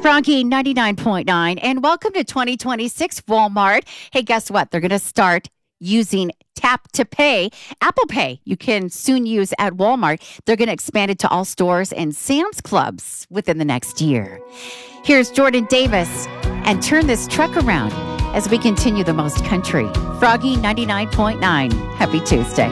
Froggy 99.9, and welcome to 2026 Walmart. Hey, guess what? They're going to start using Tap to Pay, Apple Pay. You can soon use at Walmart. They're going to expand it to all stores and Sam's Clubs within the next year. Here's Jordan Davis, and turn this truck around as we continue the most country. Froggy 99.9. Happy Tuesday.